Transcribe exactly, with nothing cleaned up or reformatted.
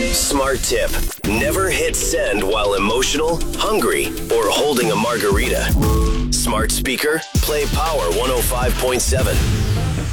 Smart tip. Never hit send while emotional, hungry, or holding a margarita. Smart speaker, play Power one oh five point seven.